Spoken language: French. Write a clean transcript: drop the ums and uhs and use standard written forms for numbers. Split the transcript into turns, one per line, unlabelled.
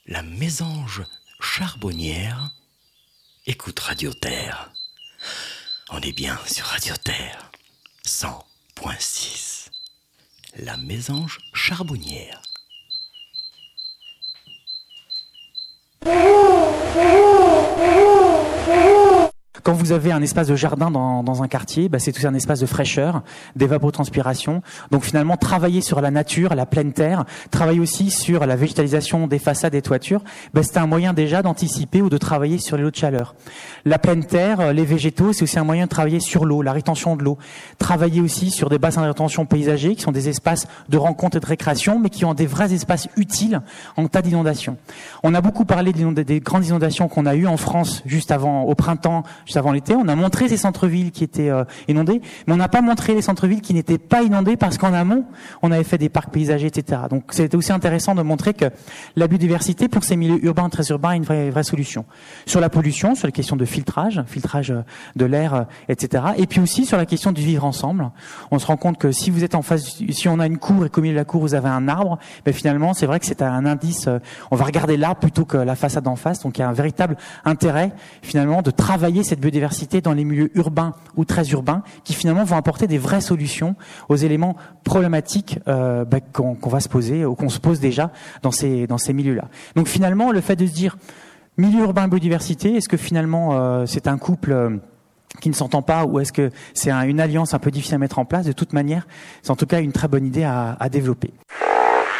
la mésange charbonnière écoute Radio Terre. On est bien sur Radio Terre 100.6. La mésange charbonnière.
Quand vous avez un espace de jardin dans un quartier, c'est aussi un espace de fraîcheur, d'évapotranspiration. Donc finalement, travailler sur la nature, la pleine terre, travailler aussi sur la végétalisation des façades et toitures, c'est un moyen déjà d'anticiper ou de travailler sur les lots de chaleur. La pleine terre, les végétaux, c'est aussi un moyen de travailler sur l'eau, la rétention de l'eau. Travailler aussi sur des bassins de rétention paysagers qui sont des espaces de rencontre et de récréation, mais qui ont des vrais espaces utiles en cas d'inondation. On a beaucoup parlé des grandes inondations qu'on a eues en France juste avant, au printemps, juste avant l'été. On a montré ces centres-villes qui étaient inondés, mais on n'a pas montré les centres-villes qui n'étaient pas inondés parce qu'en amont, on avait fait des parcs paysagers, etc. Donc c'était aussi intéressant de montrer que la biodiversité, pour ces milieux urbains, très urbains, est une vraie solution. Sur la pollution, sur les questions de filtrage de l'air, etc. Et puis aussi sur la question du vivre ensemble. On se rend compte que si vous êtes en face, si on a une cour et qu'au milieu de la cour vous avez un arbre, finalement c'est vrai que c'est un indice, on va regarder l'arbre plutôt que la façade en face. Donc il y a un véritable intérêt finalement de travailler cette biodiversité dans les milieux urbains ou très urbains qui finalement vont apporter des vraies solutions aux éléments problématiques qu'on va se poser ou qu'on se pose déjà dans ces milieux-là. Donc finalement, le fait de se dire milieu urbain biodiversité, est-ce que finalement c'est un couple qui ne s'entend pas ou est-ce que c'est une alliance un peu difficile à mettre en place? De toute manière, c'est en tout cas une très bonne idée à développer.